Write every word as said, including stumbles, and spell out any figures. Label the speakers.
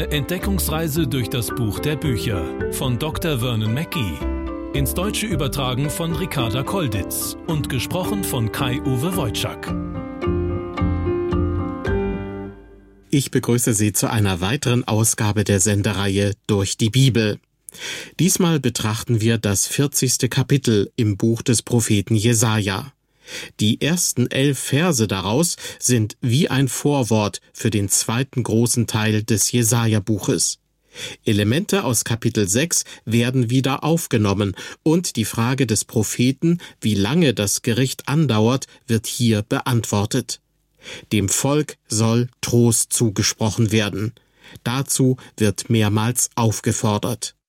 Speaker 1: Eine Entdeckungsreise durch das Buch der Bücher von Doktor Vernon Mackey. Ins Deutsche übertragen von Ricarda Kolditz und gesprochen von Kai-Uwe Wojczak.
Speaker 2: Ich begrüße Sie zu einer weiteren Ausgabe der Sendereihe Durch die Bibel. Diesmal betrachten wir das vierzigste Kapitel im Buch des Propheten Jesaja. Die ersten elf Verse daraus sind wie ein Vorwort für den zweiten großen Teil des Jesaja-Buches. Elemente aus Kapitel sechs werden wieder aufgenommen und die Frage des Propheten, wie lange das Gericht andauert, wird hier beantwortet. Dem Volk soll Trost zugesprochen werden. Dazu wird mehrmals aufgefordert.